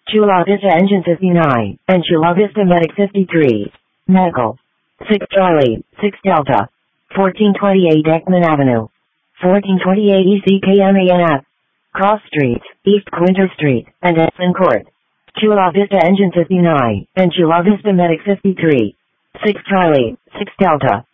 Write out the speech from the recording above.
Chula Vista Engine 59, and Chula Vista Medic 53. Medical. 6 Charlie, 6 Delta. 1428 Ekman Avenue. 1428 ECKMANF. Cross Street, East Quinter Street, and Edson Court. Chula Vista Engine 59, and Chula Vista Medic 53. 6 Charlie, 6 Delta.